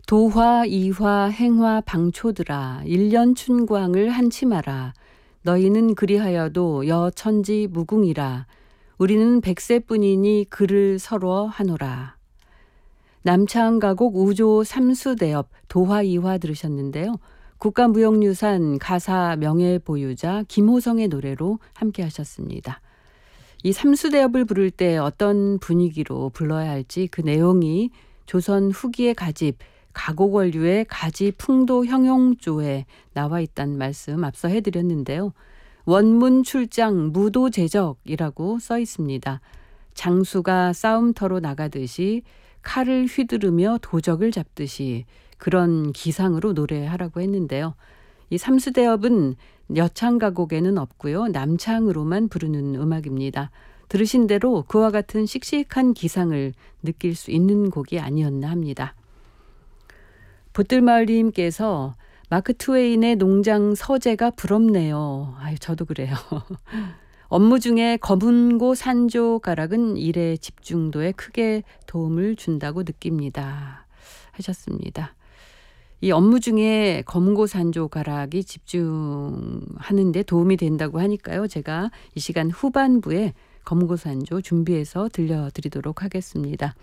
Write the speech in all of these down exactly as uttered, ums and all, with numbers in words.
도화, 이화, 행화, 방초들아 일년 춘광을 한치 마라. 너희는 그리하여도 여천지 무궁이라. 우리는 백세뿐이니 그를 서로 하노라. 남창가곡 우조 삼수대업 도화, 이화 들으셨는데요. 국가무형유산 가사 명예보유자 김호성의 노래로 함께 하셨습니다. 이 삼수대업을 부를 때 어떤 분위기로 불러야 할지 그 내용이 조선 후기의 가집 가곡원류의 가지 풍도 형용조에 나와 있다는 말씀 앞서 해드렸는데요. 원문 출장 무도제적이라고 써 있습니다. 장수가 싸움터로 나가듯이 칼을 휘두르며 도적을 잡듯이 그런 기상으로 노래하라고 했는데요. 이 삼수대업은 여창가곡에는 없고요. 남창으로만 부르는 음악입니다. 들으신 대로 그와 같은 씩씩한 기상을 느낄 수 있는 곡이 아니었나 합니다. 보뜰마을님께서 마크 트웨인의 농장 서재가 부럽네요. 아유, 저도 그래요. 업무 중에 검은고 산조 가락은 일의 집중도에 크게 도움을 준다고 느낍니다. 하셨습니다. 이 업무 중에 검은고 산조 가락이 집중하는 데 도움이 된다고 하니까요. 제가 이 시간 후반부에 검은고 산조 준비해서 들려드리도록 하겠습니다.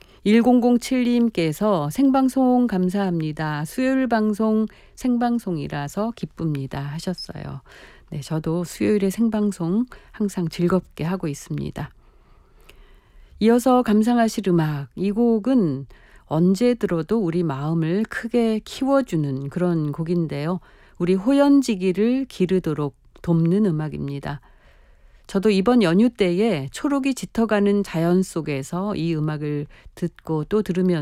일공공칠님께서 생방송 감사합니다. 수요일 방송 생방송이라서 기쁩니다. 하셨어요. 네, 저도 수요일에 생방송 항상 즐겁게 하고 있습니다. 이어서 감상하실 음악, 이 곡은 언제 들어도 우리 마음을 크게 키워주는 그런 곡인데요. 우리 호연지기를 기르도록 돕는 음악입니다. 저도 이번 연휴 때에 초록이 짙어가는 자연 속에서 이 음악을 듣고 또 들으면